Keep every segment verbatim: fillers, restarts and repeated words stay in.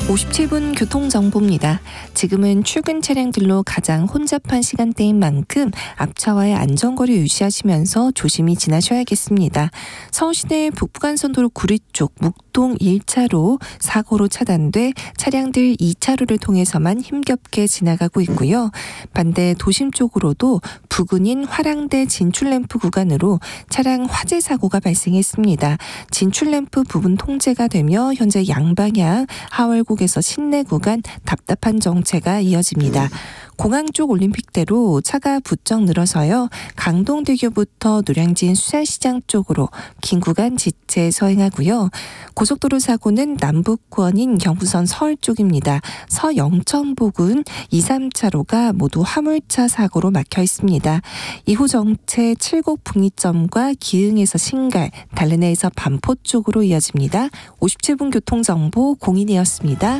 오십칠 분 교통정보입니다. 지금은 출근 차량들로 가장 혼잡한 시간대인 만큼 앞차와의 안전거리 유지하시면서 조심히 지나셔야겠습니다. 서울시내 북부간선도로 구리 쪽 묵동 일 차로 사고로 차단돼 차량들 이 차로를 통해서만 힘겹게 지나가고 있고요. 반대 도심 쪽으로도 부근인 화랑대 진출램프 구간으로 차량 화재 사고가 발생했습니다. 진출램프 부분 통제가 되며 현재 양방향 하월곡에서 신내 구간 답답한 정체가 이어집니다. 공항 쪽 올림픽대로 차가 부쩍 늘어서요. 강동대교부터 노량진 수산시장 쪽으로 긴 구간 지체 서행하고요. 고속도로 사고는 남북권인 경부선 서울 쪽입니다. 서영천 부근 이, 삼 차로가 모두 화물차 사고로 막혀 있습니다. 이후 정체 칠곡 북이점과 기흥에서 신갈, 달래내에서 반포 쪽으로 이어집니다. 오십칠 분 교통정보 공인이었습니다.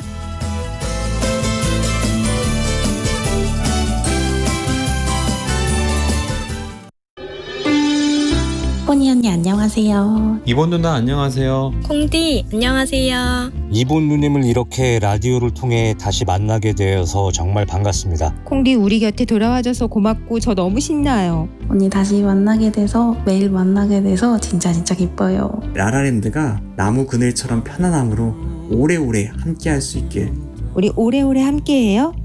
포니 언니 안녕하세요. 이본 누나 안녕하세요. 콩디 안녕하세요. 이본 누님을 이렇게 라디오를 통해 다시 만나게 되어서 정말 반갑습니다. 콩디 우리 곁에 돌아와줘서 고맙고 저 너무 신나요. 언니 다시 만나게 돼서 매일 만나게 돼서 진짜 진짜 기뻐요. 라라랜드가 나무 그늘처럼 편안함으로 오래오래 함께할 수 있길. 우리 오래오래 함께해요.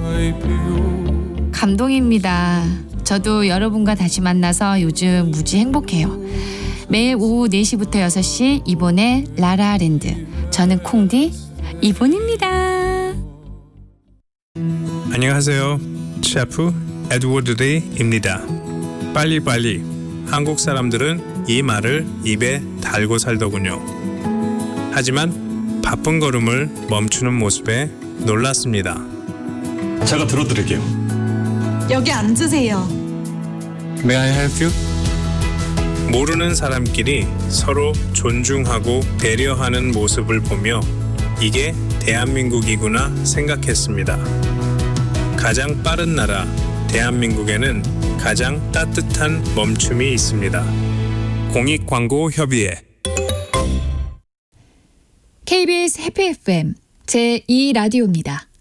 감동입니다. 저도 여러분과 다시 만나서 요즘 무지 행복해요. 매일 오후 네 시부터 여섯 시 이본의 라라랜드. 저는 콩디 이본입니다. 안녕하세요. 셰프 에드워드 데이입니다. 빨리빨리. 한국 사람들은 이 말을 입에 달고 살더군요. 하지만 바쁜 걸음을 멈추는 모습에 놀랐습니다. 제가 들어드릴게요. 여기 앉으세요. May I help you? 모르는 사람끼리 서로 존중하고 배려하는 모습을 보며 이게 대한민국이구나 생각했습니다. 가장 빠른 나라 대한민국에는 가장 따뜻한 멈춤이 있습니다. 공익광고협의회 케이비에스 해피 에프엠 제이 라디오입니다.